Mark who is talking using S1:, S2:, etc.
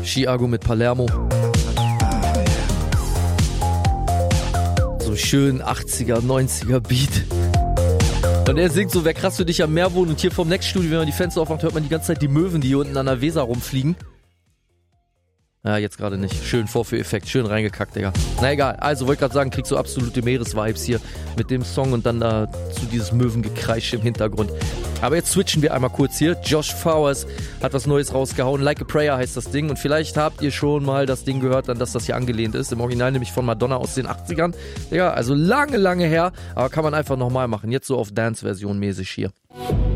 S1: Chiago mit Palermo. So schön 80er, 90er Beat. Und er singt so, wer krass für dich am Meer wohnt. Und hier vom Next-Studio, wenn man die Fenster aufmacht, hört man die ganze Zeit die Möwen, die hier unten an der Weser rumfliegen. Ja, jetzt gerade nicht. Schön Vorführeffekt, schön reingekackt, Digga. Na egal, also wollte gerade sagen, kriegst du absolute Meeresvibes hier mit dem Song und dann dazu dieses Möwengekreisch im Hintergrund. Aber jetzt switchen wir einmal kurz hier. Josh Flowers hat was Neues rausgehauen. Like a Prayer heißt das Ding. Und vielleicht habt ihr schon mal das Ding gehört, an das das hier angelehnt ist. Im Original nämlich von Madonna aus den 80ern. Digga, also lange, lange her. Aber kann man einfach nochmal machen. Jetzt so auf Dance-Version mäßig hier.